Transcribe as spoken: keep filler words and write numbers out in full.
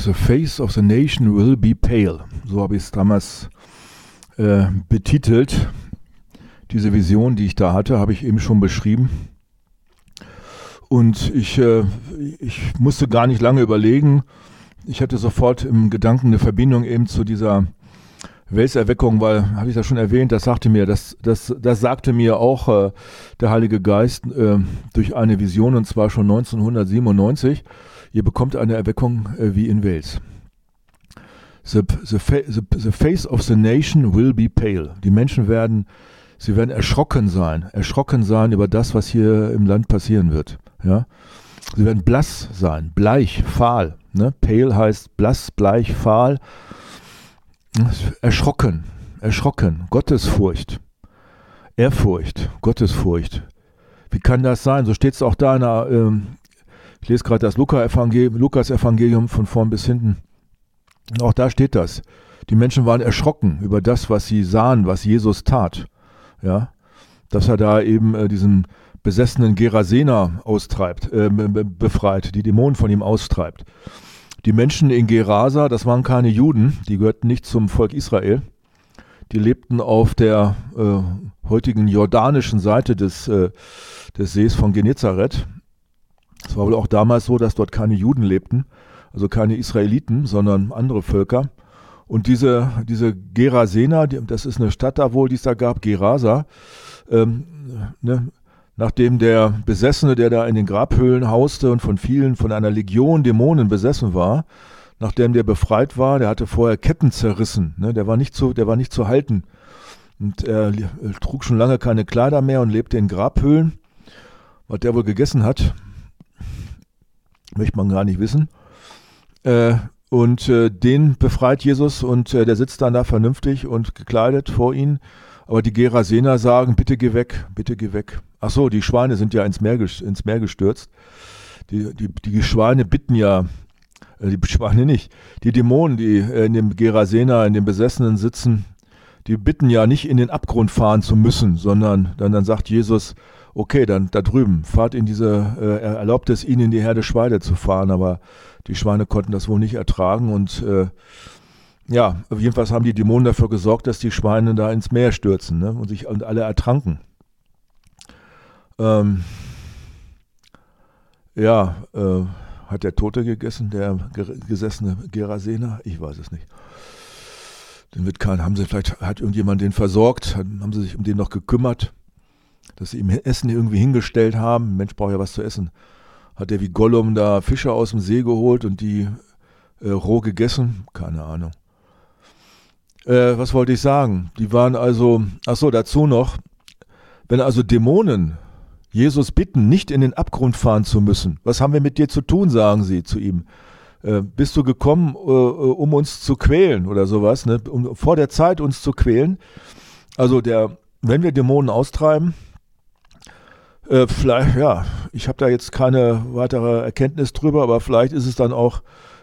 The face of the nation will be pale. So habe ich es damals äh, betitelt. Diese Vision, die ich da hatte, habe ich eben schon beschrieben. Und ich, äh, ich musste gar nicht lange überlegen. Ich hatte sofort im Gedanken eine Verbindung eben zu dieser Welserweckung, weil, habe ich das schon erwähnt, das sagte mir, das, das, das sagte mir auch äh, der Heilige Geist äh, durch eine Vision, und zwar schon neunzehnhundertsiebenundneunzig. Ihr bekommt eine Erweckung äh, wie in Wales. The, the, the, the face of the nation will be pale. Die Menschen werden, sie werden erschrocken sein, erschrocken sein über das, was hier im Land passieren wird. Ja? Sie werden blass sein, bleich, fahl. Ne? Pale heißt blass, bleich, fahl. Erschrocken, erschrocken, Gottesfurcht, Ehrfurcht, Gottesfurcht. Wie kann das sein? So steht es auch da in der, ähm, ich lese gerade das Lukas-Evangelium, Lukas-Evangelium von vorn bis hinten. Und auch da steht das. Die Menschen waren erschrocken über das, was sie sahen, was Jesus tat. Ja, dass er da eben äh, diesen besessenen Gerasener austreibt, äh, befreit, die Dämonen von ihm austreibt. Die Menschen in Gerasa, das waren keine Juden, die gehörten nicht zum Volk Israel. Die lebten auf der äh, heutigen jordanischen Seite des, äh, des Sees von Genezareth. Es war wohl auch damals so, dass dort keine Juden lebten, also keine Israeliten, sondern andere Völker. Und diese, diese Gerasener, die, das ist eine Stadt da wohl, die es da gab, Gerasa, ähm, ne, nachdem der Besessene, der da in den Grabhöhlen hauste und von vielen, von einer Legion Dämonen besessen war, nachdem der befreit war, der hatte vorher Ketten zerrissen, ne, der war nicht zu, der war nicht zu halten. Und er trug schon lange keine Kleider mehr und lebte in Grabhöhlen. Was der wohl gegessen hat, möchte man gar nicht wissen. Äh, und äh, den befreit Jesus und äh, der sitzt dann da vernünftig und gekleidet vor ihnen. Aber die Gerasener sagen, bitte geh weg, bitte geh weg. Ach so, die Schweine sind ja ins Meer, ins Meer gestürzt. Die, die, die Schweine bitten ja, äh, die Schweine nicht, die Dämonen, die äh, in dem Gerasener, in dem Besessenen sitzen, die bitten ja nicht in den Abgrund fahren zu müssen, sondern dann, dann sagt Jesus, okay, dann da drüben, fahrt in diese, äh, er erlaubt es ihnen in die Herde Schweine zu fahren, aber die Schweine konnten das wohl nicht ertragen und äh, ja, jedenfalls haben die Dämonen dafür gesorgt, dass die Schweine da ins Meer stürzen, ne, und sich und alle ertranken. Ähm, ja, äh, hat der Tote gegessen, der gesessene Gerasener? Ich weiß es nicht. Den wird kein, haben sie vielleicht, hat irgendjemand den versorgt, haben sie sich um den noch gekümmert, dass sie ihm Essen irgendwie hingestellt haben. Ein Mensch braucht ja was zu essen. Hat er wie Gollum da Fische aus dem See geholt und die äh, roh gegessen? Keine Ahnung. Äh, was wollte ich sagen? Die waren also, ach so, dazu noch, wenn also Dämonen Jesus bitten, nicht in den Abgrund fahren zu müssen, was haben wir mit dir zu tun, sagen sie zu ihm. Äh, bist du gekommen, äh, um uns zu quälen oder sowas, ne? Um vor der Zeit uns zu quälen? Also der, wenn wir Dämonen austreiben, äh, vielleicht, ja, ich habe da jetzt keine weitere Erkenntnis drüber, aber vielleicht ist es dann auch